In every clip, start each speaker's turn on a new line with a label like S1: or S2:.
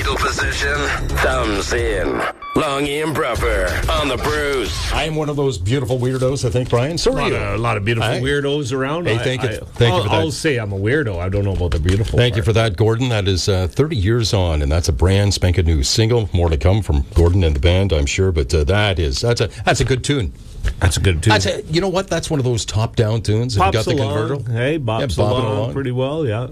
S1: fetal position, thumbs in. Longy and Bruffer on the Bruce.
S2: I am one of those beautiful weirdos, I think, Brian. So are you.
S3: A lot of beautiful weirdos around.
S2: Hey, thank you for that.
S3: I'll say I'm a weirdo. I don't know about the beautiful
S2: Thank you for that, Gordon. That is 30 years on, and that's a brand spanking new single. More to come from Gordon and the band, I'm sure, but that's a good tune.
S3: That's a good tune.
S2: You know what? That's one of those top-down tunes.
S3: Pops
S2: got the
S3: along.
S2: convertible.
S3: Hey, bops along pretty well, yeah.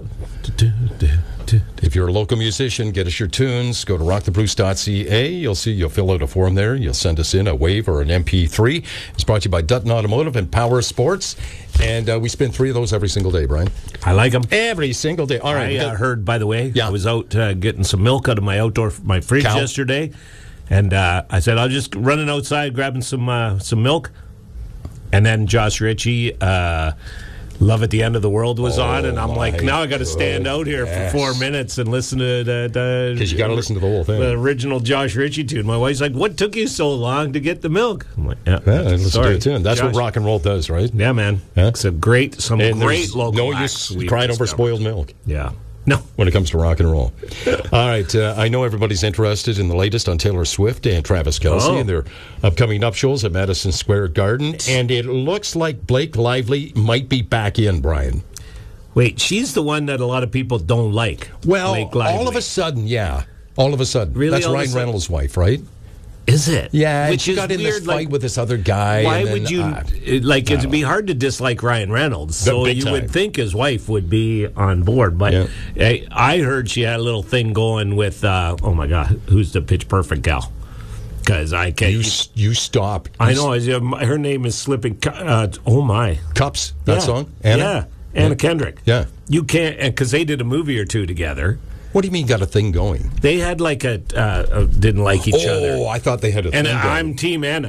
S2: If you're a local musician, get us your tunes. Go to rockthebruce.ca. You'll fill out a form there. You'll send us in a WAV or an MP3. It's brought to you by Dutton Automotive and Power Sports. And we spin 3 of those every single day, Brian.
S3: I like them.
S2: Every single day. All right.
S3: I heard, by the way, I was out getting some milk out of my fridge yesterday. And I said, I'll just running outside, grabbing some milk. And then Josh Ritchie, Love at the End of the World was on, and I'm like, now I got to stand out here for 4 minutes and listen to the
S2: because you got to listen to the whole thing,
S3: the original Josh Ritchie tune. My wife's like, "What took you so long to get the milk?" I'm like,
S2: listen to the tune. That's Josh. What rock and roll does, right?
S3: Yeah, man. Yeah. It's great local.
S2: No use crying over spoiled milk.
S3: Yeah. No.
S2: When it comes to rock and roll. All right. I know everybody's interested in the latest on Taylor Swift and Travis Kelce and their upcoming nuptials at Madison Square Garden. And it looks like Blake Lively might be back in, Brian.
S3: Wait, she's the one that a lot of people don't like.
S2: Well, all of a sudden, All of a sudden.
S3: Really?
S2: That's Ryan Reynolds' wife, right?
S3: Is it?
S2: Yeah, and she got in this fight with this other guy.
S3: Why would you... it'd be hard to dislike Ryan Reynolds, so you would think his wife would be on board. But I heard she had a little thing going with, oh my God, who's the Pitch Perfect gal? Because I can't...
S2: You stop.
S3: I know, her name is slipping... oh my.
S2: Cups, that song? Anna?
S3: Yeah, Anna Kendrick.
S2: Yeah.
S3: You can't... Because they did a movie or two together.
S2: What do you mean got a thing going?
S3: They had like didn't like each other.
S2: Oh, I thought they had a thing going.
S3: And I'm Team Anna.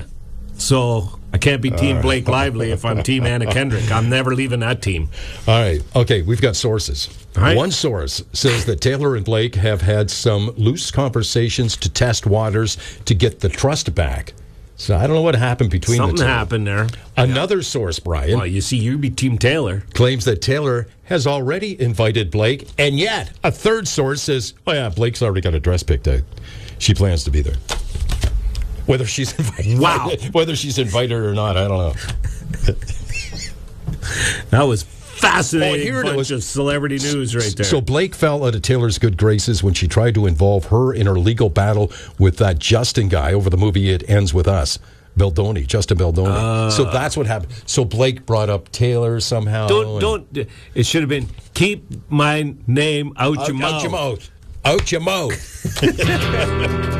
S3: So I can't be Team Blake Lively if I'm Team Anna Kendrick. I'm never leaving that team.
S2: All right. Okay, we've got sources.
S3: Right.
S2: One source says that Taylor and Blake have had some loose conversations to test waters to get the trust back. So I don't know what happened between the two.
S3: Something happened there.
S2: Another source, Brian.
S3: Well, you see, you'd be Team Taylor.
S2: Claims that Taylor has already invited Blake, and yet a third source says, oh yeah, Blake's already got a dress picked out. She plans to be there. Whether she's invited, whether she's invited or not, I don't know.
S3: That was fascinating bunch of celebrity news right there.
S2: So Blake fell out of Taylor's good graces when she tried to involve her in her legal battle with that Justin guy over the movie It Ends With Us. Justin Baldoni. So that's what happened. So Blake brought up Taylor somehow.
S3: It should have been, keep my name out your mouth.
S2: Out your mouth.